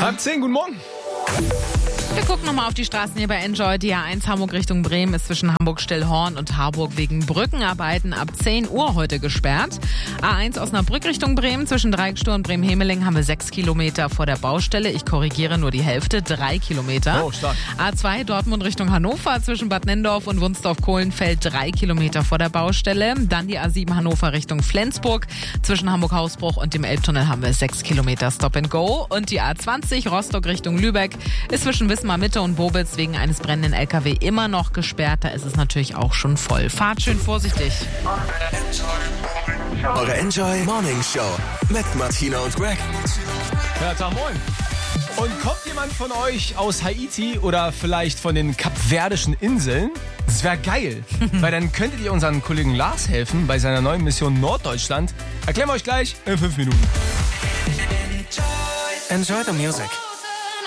10:30, guten Morgen. Wir gucken nochmal auf die Straßen hier bei Enjoy. Die A1 Hamburg Richtung Bremen ist zwischen Hamburg-Stillhorn und Harburg wegen Brückenarbeiten ab 10 Uhr heute gesperrt. A1 Osnabrück Richtung Bremen zwischen Dreieckstor und Bremen-Hemeling haben wir 6 Kilometer vor der Baustelle. Ich korrigiere nur die Hälfte, 3 Kilometer. Oh, stark. A2 Dortmund Richtung Hannover zwischen Bad Nennendorf und Wunsdorf-Kohlenfeld 3 Kilometer vor der Baustelle. Dann die A7 Hannover Richtung Flensburg. Zwischen Hamburg-Hausbruch und dem Elbtunnel haben wir 6 Kilometer Stop and Go. Und die A20 Rostock Richtung Lübeck ist zwischen Wismar Mitte und Bobitz wegen eines brennenden LKW immer noch gesperrt. Da ist es natürlich auch schon voll. Fahrt schön vorsichtig. Eure Enjoy Morning Show mit Martina und Greg. Ja, Tag, moin. Und kommt jemand von euch aus Haiti oder vielleicht von den kapverdischen Inseln? Das wäre geil, weil dann könntet ihr unseren Kollegen Lars helfen bei seiner neuen Mission Norddeutschland. Erklären wir euch gleich in 5 Minuten. Enjoy the music.